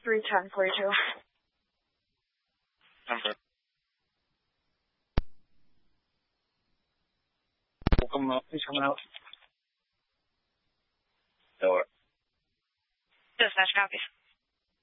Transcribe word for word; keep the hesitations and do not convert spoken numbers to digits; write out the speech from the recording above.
three ten forty-two. Number. Come up. He's coming out. Door. Dispatch copies.